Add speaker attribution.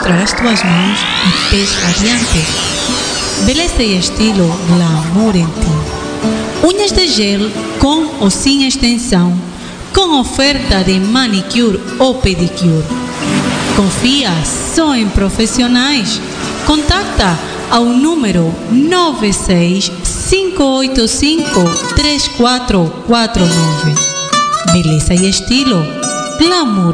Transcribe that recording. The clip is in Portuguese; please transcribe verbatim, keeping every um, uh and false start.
Speaker 1: mostra as tuas mãos e pés radiantes. Beleza e estilo, glamour em ti. Unhas de gel com ou sem extensão, com oferta de manicure ou pedicure. Confia só em profissionais. Contacta ao número nove seis cinco oito cinco três quatro quatro nove. Beleza e estilo, glamour